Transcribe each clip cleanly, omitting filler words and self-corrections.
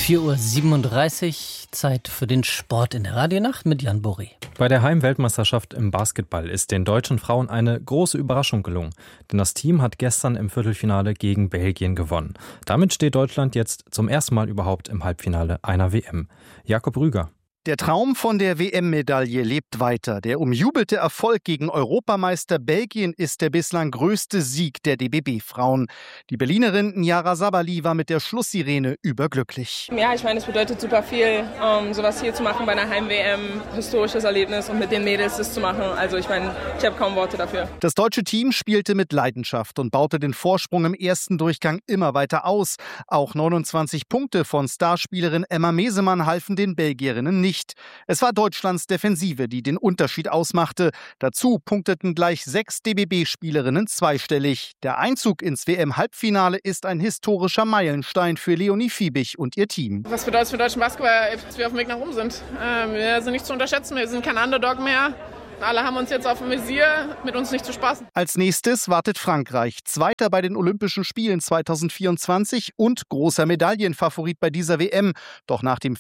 4:37 Uhr, Zeit für den Sport in der Radionacht mit Jan Boré. Bei der Heimweltmeisterschaft im Basketball ist den deutschen Frauen eine große Überraschung gelungen. Denn das Team hat gestern im Viertelfinale gegen Belgien gewonnen. Damit steht Deutschland jetzt zum ersten Mal überhaupt im Halbfinale einer WM. Jakob Rüger. Der Traum von der WM-Medaille lebt weiter. Der umjubelte Erfolg gegen Europameister Belgien ist der bislang größte Sieg der DBB-Frauen. Die Berlinerin Nyara Sabali war mit der Schlusssirene überglücklich. Ja, ich meine, es bedeutet super viel, sowas hier zu machen bei einer Heim-WM. Historisches Erlebnis und mit den Mädels das zu machen. Also ich meine, ich habe kaum Worte dafür. Das deutsche Team spielte mit Leidenschaft und baute den Vorsprung im ersten Durchgang immer weiter aus. Auch 29 Punkte von Starspielerin Emma Mesemann halfen den Belgierinnen nicht. Es war Deutschlands Defensive, die den Unterschied ausmachte. Dazu punkteten gleich 6 DBB-Spielerinnen zweistellig. Der Einzug ins WM-Halbfinale ist ein historischer Meilenstein für Leonie Fiebig und ihr Team. Was bedeutet es für deutschen Basketball, dass wir auf dem Weg nach oben sind? Wir sind nicht zu unterschätzen, wir sind kein Underdog mehr. Alle haben uns jetzt auf dem Visier, mit uns nicht zu spaßen. Als nächstes wartet Frankreich, Zweiter bei den Olympischen Spielen 2024 und großer Medaillenfavorit bei dieser WM. Doch nach dem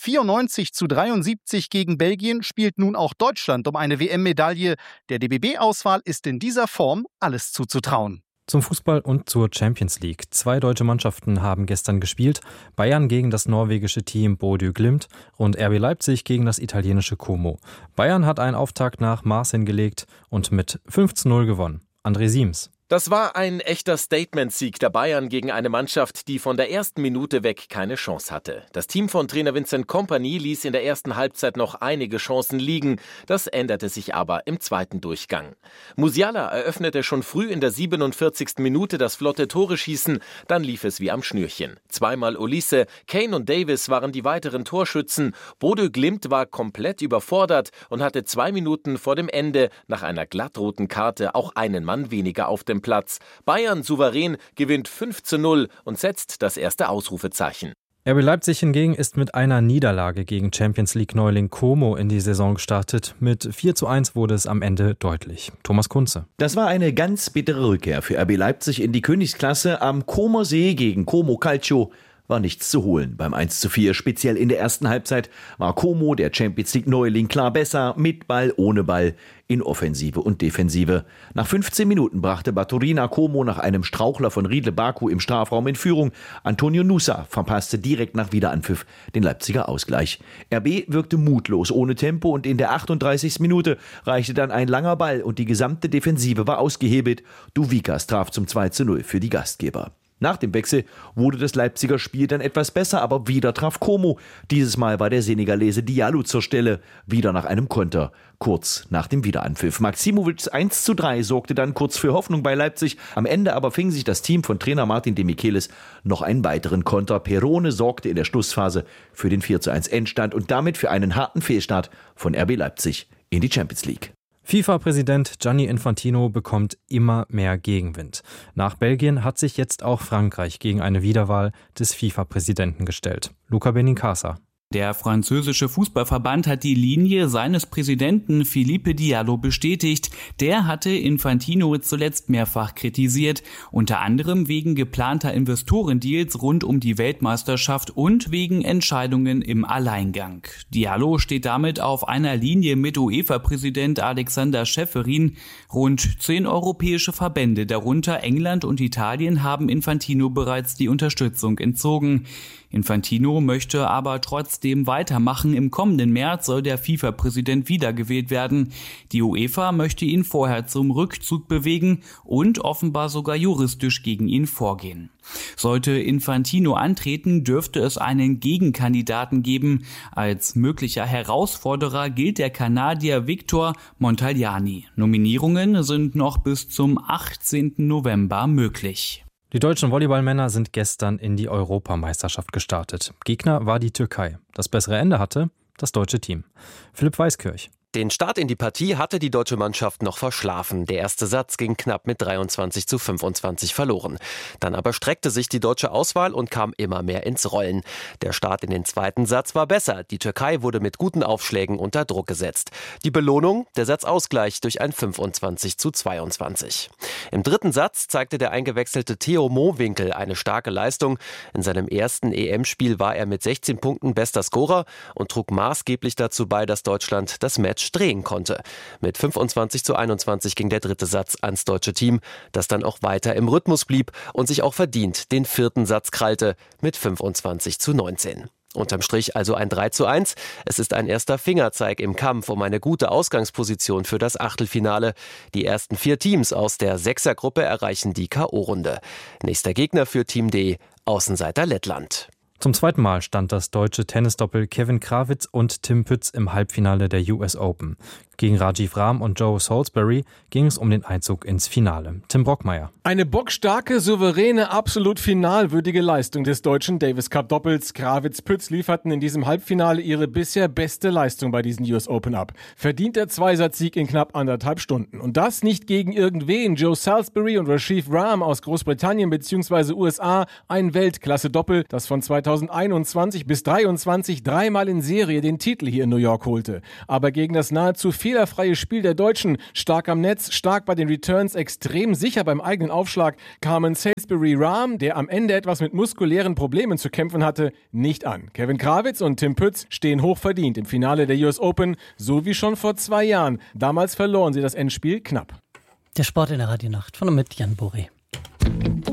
94:73 gegen Belgien spielt nun auch Deutschland um eine WM-Medaille. Der DBB-Auswahl ist in dieser Form alles zuzutrauen. Zum Fußball und zur Champions League. 2 deutsche Mannschaften haben gestern gespielt. Bayern gegen das norwegische Team Bodø Glimt und RB Leipzig gegen das italienische Como. Bayern hat einen Auftakt nach Maß hingelegt und mit 5:0 gewonnen. André Siems. Das war ein echter Statement-Sieg der Bayern gegen eine Mannschaft, die von der ersten Minute weg keine Chance hatte. Das Team von Trainer Vincent Kompany ließ in der ersten Halbzeit noch einige Chancen liegen. Das änderte sich aber im zweiten Durchgang. Musiala eröffnete schon früh in der 47. Minute das flotte Tore-Schießen. Dann lief es wie am Schnürchen. Zweimal Olise, Kane und Davis waren die weiteren Torschützen. Bodø Glimt war komplett überfordert und hatte 2 Minuten vor dem Ende nach einer glattroten Karte auch einen Mann weniger auf dem Platz. Bayern souverän gewinnt 5:0 und setzt das erste Ausrufezeichen. RB Leipzig hingegen ist mit einer Niederlage gegen Champions-League-Neuling Como in die Saison gestartet. Mit 4:1 wurde es am Ende deutlich. Thomas Kunze. Das war eine ganz bittere Rückkehr für RB Leipzig in die Königsklasse. Am Comer See gegen Como Calcio war nichts zu holen. Beim 1:4, speziell in der ersten Halbzeit, war Como, der Champions-League-Neuling, klar besser, mit Ball, ohne Ball, in Offensive und Defensive. Nach 15 Minuten brachte Baturina Como nach einem Strauchler von Riedle Baku im Strafraum in Führung. Antonio Nusa verpasste direkt nach Wiederanpfiff den Leipziger Ausgleich. RB wirkte mutlos, ohne Tempo und in der 38. Minute reichte dann ein langer Ball und die gesamte Defensive war ausgehebelt. Duvikas traf zum 2:0 für die Gastgeber. Nach dem Wechsel wurde das Leipziger Spiel dann etwas besser, aber wieder traf Como. Dieses Mal war der Senegalese Diallo zur Stelle, wieder nach einem Konter, kurz nach dem Wiederanpfiff. Maximovics 1:3 sorgte dann kurz für Hoffnung bei Leipzig. Am Ende aber fing sich das Team von Trainer Martin de Michelis noch einen weiteren Konter. Perone sorgte in der Schlussphase für den 4:1 Endstand und damit für einen harten Fehlstart von RB Leipzig in die Champions League. FIFA-Präsident Gianni Infantino bekommt immer mehr Gegenwind. Nach Belgien hat sich jetzt auch Frankreich gegen eine Wiederwahl des FIFA-Präsidenten gestellt. Luca Benincasa. Der französische Fußballverband hat die Linie seines Präsidenten Philippe Diallo bestätigt. Der hatte Infantino zuletzt mehrfach kritisiert, unter anderem wegen geplanter Investorendeals rund um die Weltmeisterschaft und wegen Entscheidungen im Alleingang. Diallo steht damit auf einer Linie mit UEFA-Präsident Alexander Schäferin. Rund 10 europäische Verbände, darunter England und Italien, haben Infantino bereits die Unterstützung entzogen. Infantino möchte aber trotzdem weitermachen. Im kommenden März soll der FIFA-Präsident wiedergewählt werden. Die UEFA möchte ihn vorher zum Rückzug bewegen und offenbar sogar juristisch gegen ihn vorgehen. Sollte Infantino antreten, dürfte es einen Gegenkandidaten geben. Als möglicher Herausforderer gilt der Kanadier Victor Montagliani. Nominierungen sind noch bis zum 18. November möglich. Die deutschen Volleyballmänner sind gestern in die Europameisterschaft gestartet. Gegner war die Türkei. Das bessere Ende hatte das deutsche Team. Philipp Weiskirch. Den Start in die Partie hatte die deutsche Mannschaft noch verschlafen. Der erste Satz ging knapp mit 23:25 verloren. Dann aber streckte sich die deutsche Auswahl und kam immer mehr ins Rollen. Der Start in den zweiten Satz war besser. Die Türkei wurde mit guten Aufschlägen unter Druck gesetzt. Die Belohnung? Der Satzausgleich durch ein 25:22. Im dritten Satz zeigte der eingewechselte Theo Mohwinkel eine starke Leistung. In seinem ersten EM-Spiel war er mit 16 Punkten bester Scorer und trug maßgeblich dazu bei, dass Deutschland das Match drehen konnte. Mit 25:21 ging der dritte Satz ans deutsche Team, das dann auch weiter im Rhythmus blieb und sich auch verdient den vierten Satz krallte mit 25:19. Unterm Strich also ein 3:1. Es ist ein erster Fingerzeig im Kampf um eine gute Ausgangsposition für das Achtelfinale. Die ersten 4 Teams aus der Sechsergruppe erreichen die K.O.-Runde. Nächster Gegner für Team D, Außenseiter Lettland. Zum zweiten Mal stand das deutsche Tennisdoppel Kevin Krawitz und Tim Pütz im Halbfinale der US Open. Gegen Rajiv Ram und Joe Salisbury ging es um den Einzug ins Finale. Tim Brockmeier. Eine bockstarke, souveräne, absolut finalwürdige Leistung des deutschen Davis Cup Doppels. Krawitz-Pütz lieferten in diesem Halbfinale ihre bisher beste Leistung bei diesen US Open ab. Verdient der Zweisatzsieg in knapp 1,5 Stunden. Und das nicht gegen irgendwen. Joe Salisbury und Rajiv Ram aus Großbritannien bzw. USA. Ein Weltklasse-Doppel, das von 2021 bis 2023 dreimal in Serie den Titel hier in New York holte. Aber gegen das nahezu fehlerfreie Spiel der Deutschen, stark am Netz, stark bei den Returns, extrem sicher beim eigenen Aufschlag, kamen Salisbury Ram, der am Ende etwas mit muskulären Problemen zu kämpfen hatte, nicht an. Kevin Krawitz und Tim Pütz stehen hochverdient im Finale der US Open, so wie schon vor 2 Jahren. Damals verloren sie das Endspiel knapp. Der Sport in der Radionacht von und mit Jan Boré.